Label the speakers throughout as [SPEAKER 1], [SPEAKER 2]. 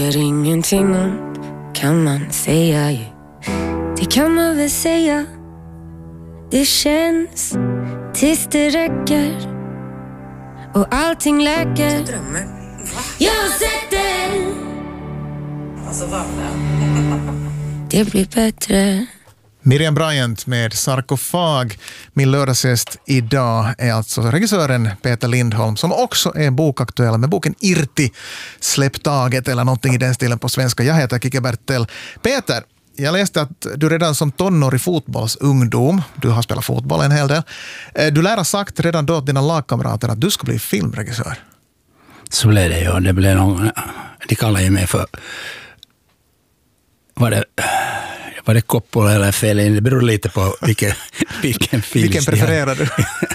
[SPEAKER 1] Är ingenting ont kan man säga ju. Det kan man väl säga. Det känns tills det räcker. Och allting läker.
[SPEAKER 2] Jag drömmer. Va?
[SPEAKER 1] Jag har sett det.
[SPEAKER 2] Alltså varför?
[SPEAKER 1] Det blir bättre.
[SPEAKER 3] Miriam Bryant med Sarkofag. Min lördagsgäst idag är alltså regissören Peter Lindholm som också är bokaktuell med boken Irti, släpptaget eller någonting i den stilen på svenska. Jag heter Kike Bertel. Peter, jag läste att du redan som tonårig fotbollsungdom, du har spelat fotboll en hel del, du lär ha sagt redan då till dina lagkamrater att du skulle bli filmregissör.
[SPEAKER 4] Så blev det ju. Det blev någon, de kallar ju mig för var det Coppola eller Fellini? Det beror lite på vilken film.
[SPEAKER 3] Vilken prefererar du?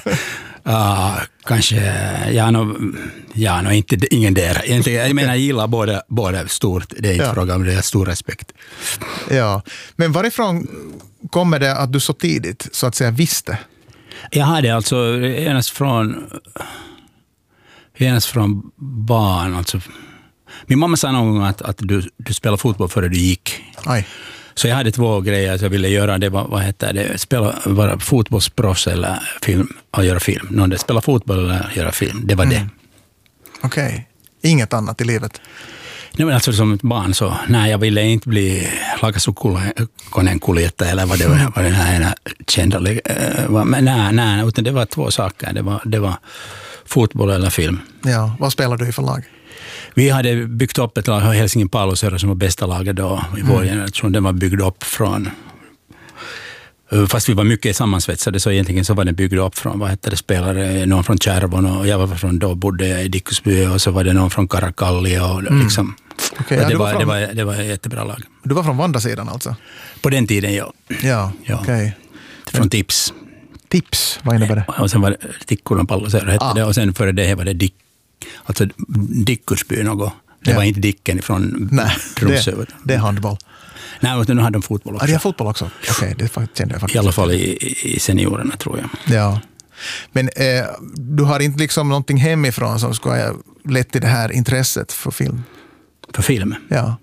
[SPEAKER 4] Kanske ingen där. Jag menar, jag gillar båda stort. Det är inte fråga om det, är stor respekt.
[SPEAKER 3] Ja, men varifrån kommer det att du så tidigt så att säga visste?
[SPEAKER 4] Jag hade alltså genast från barn. Alltså, min mamma sa någon gång att du spelar fotboll före du gick.
[SPEAKER 3] Aj.
[SPEAKER 4] Så jag hade två grejer att jag ville göra. Det var, vara fotbollsproffs eller göra film. Någon det spela fotboll eller göra film. Det var det.
[SPEAKER 3] Okej. Inget annat i livet?
[SPEAKER 4] Nej, men alltså som ett barn så, nej, jag ville inte bli Laakasukonenkuljetta eller vad det var den här kända. Men nej, utan det var två saker. Det var fotboll eller film.
[SPEAKER 3] Ja, vad spelar du i för lag?
[SPEAKER 4] Vi hade byggt upp ett lag, Helsingin Palloseura som var bästa laget då i vår generation. Den var byggd upp från, fast vi var mycket sammansvetsade så egentligen så var den byggd upp från, spelare, någon från Kärvon och jag var från, då bodde jag i Dickusby och så var det någon från Karakalli och liksom.
[SPEAKER 3] Okay,
[SPEAKER 4] det var ett jättebra lag.
[SPEAKER 3] Du var från Vandasidan alltså?
[SPEAKER 4] På den tiden, ja.
[SPEAKER 3] Ja. Okay.
[SPEAKER 4] Från Tips.
[SPEAKER 3] Tips, vad innebär det?
[SPEAKER 4] Och sen var det Tikkulan Palloseura hette det och sen före det var det Dickusby något. Det var inte Dicken från Tromsö.
[SPEAKER 3] Det är handboll.
[SPEAKER 4] Nej, utan nu hade de fotboll också.
[SPEAKER 3] Ja, de har fotboll också? Okej, det kände jag faktiskt.
[SPEAKER 4] I alla fall i seniorerna, tror jag.
[SPEAKER 3] Ja. Men du har inte liksom någonting hemifrån som ska ha lett till det här intresset för film?
[SPEAKER 4] För film?
[SPEAKER 3] Ja.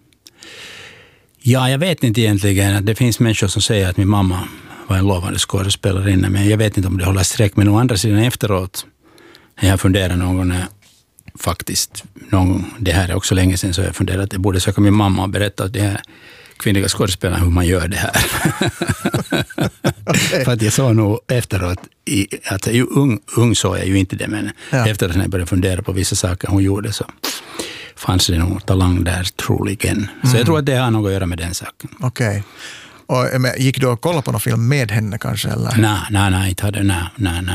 [SPEAKER 3] Ja,
[SPEAKER 4] jag vet inte egentligen. Det finns människor som säger att min mamma var en lovande skådespelarinna, men jag vet inte om det håller sträck. Men å andra sidan efteråt, när jag funderar någon faktiskt, det här är också länge sedan så jag funderade att jag borde söka min mamma och berätta att det här kvinnliga skådespelarna hur man gör det här. Okay. För att jag sa nog efteråt, att ung så är ju inte det, men efter att jag började fundera på vissa saker hon gjorde så fanns det nog talang där troligen. Så jag tror att det har något att göra med den saken.
[SPEAKER 3] Okej. Och gick du och kollade på någon film med henne kanske? Eller?
[SPEAKER 4] Nej, inte hade, nej.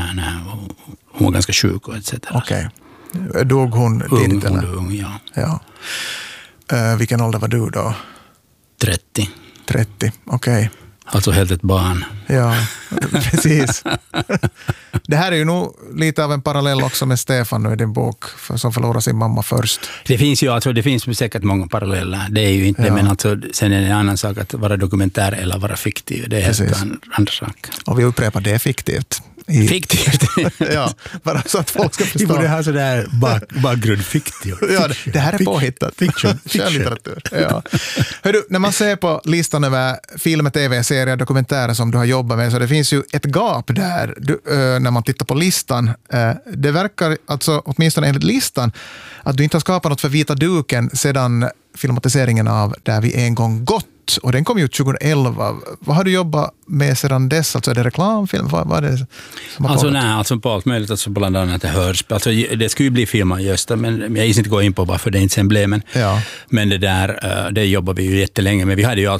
[SPEAKER 4] Hon var ganska sjuk och etc.
[SPEAKER 3] Okej. Dog hon tidigt eller?
[SPEAKER 4] Ung, ja.
[SPEAKER 3] Vilken ålder var du då?
[SPEAKER 4] 30.
[SPEAKER 3] 30, okej.
[SPEAKER 4] Alltså helt ett barn.
[SPEAKER 3] Ja, precis. Det här är ju nog lite av en parallell också med Stefan nu i din bok som förlorar sin mamma först.
[SPEAKER 4] Det finns säkert många paralleller. Det är ju inte det, men alltså, sen är det en annan sak att vara dokumentär eller vara fiktiv. Det är helt andra saker.
[SPEAKER 3] Och vi upprepar, det är fiktivt.
[SPEAKER 4] Fiktivt?
[SPEAKER 3] Ja, bara så att folk ska förstå.
[SPEAKER 4] Vi borde ha sådär bakgrund fiktiv.
[SPEAKER 3] Ja, det här är påhittat.
[SPEAKER 4] Fiction.
[SPEAKER 3] Litteratur. Ja. Hörru, när man ser på listan över film, tv-serier, dokumentärer som du har jobbat med så det finns ju ett gap där när man tittar på listan. Det verkar alltså, åtminstone enligt listan, att du inte har skapat något för vita duken sedan filmatiseringen av Där vi en gång gått. Och den kom ju 2011. Vad har du jobbat med sedan dess? Alltså är det reklamfilm? Vad är det som har
[SPEAKER 4] pågått? Alltså på allt möjligt. Alltså bland annat det hörs. Alltså det skulle ju bli filmat just men jag gissar inte gå in på varför det inte sen blev. Men det där, det jobbar vi ju jättelänge med. Vi hade ju